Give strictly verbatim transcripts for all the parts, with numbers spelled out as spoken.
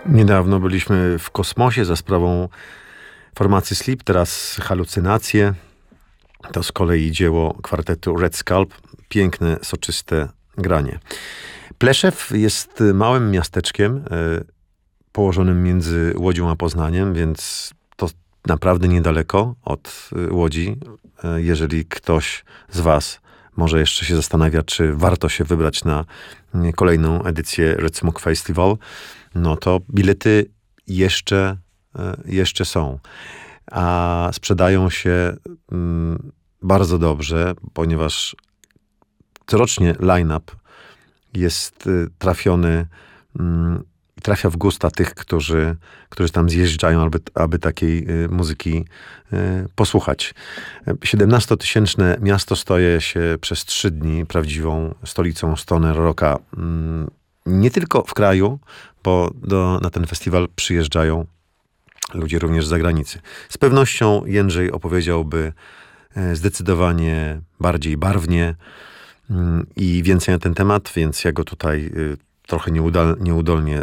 Niedawno byliśmy w kosmosie za sprawą formacji Sleep, teraz Halucynacje. To z kolei dzieło kwartetu Red Sculpt. Piękne, soczyste granie. Pleszew jest małym miasteczkiem e, położonym między Łodzią a Poznaniem, więc to naprawdę niedaleko od e, Łodzi. E, jeżeli ktoś z was może jeszcze się zastanawia, czy warto się wybrać na e, kolejną edycję Red Smoke Festival, no to bilety jeszcze, e, jeszcze są. A sprzedają się mm, bardzo dobrze, ponieważ corocznie line-up jest y, trafiony mm, trafia w gusta tych, którzy, którzy tam zjeżdżają, aby, aby takiej y, muzyki y, posłuchać. siedemnastotysięczne miasto staje się przez trzy dni prawdziwą stolicą stoner rocka. Mm, nie tylko w kraju, bo do, na ten festiwal przyjeżdżają ludzie również z zagranicy. Z pewnością Jędrzej opowiedziałby e, zdecydowanie bardziej barwnie mm, i więcej na ten temat, więc ja go tutaj y, trochę nieudal, nieudolnie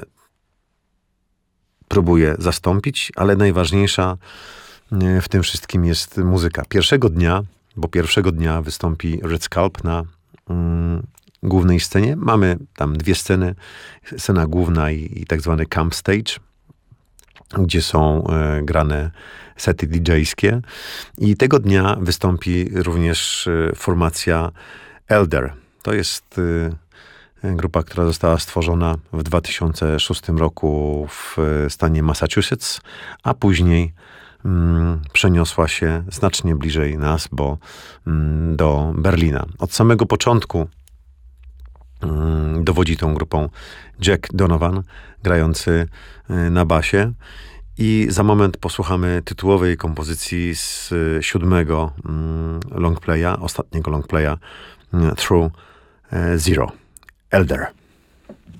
próbuję zastąpić, ale najważniejsza y, w tym wszystkim jest muzyka. Pierwszego dnia, bo pierwszego dnia wystąpi Red Sculpt na mm, głównej scenie. Mamy tam dwie sceny, scena główna i, i tak zwany camp stage, gdzie są e, grane sety didżejskie. I tego dnia wystąpi również e, formacja Elder. To jest e, grupa, która została stworzona w dwa tysiące szóstym roku w stanie Massachusetts, a później mm, przeniosła się znacznie bliżej nas, bo mm, do Berlina. Od samego początku mm, dowodzi tą grupą Jack Donovan, grający na basie. I za moment posłuchamy tytułowej kompozycji z siódmego longplaya, ostatniego longplaya Through Zero. Elder.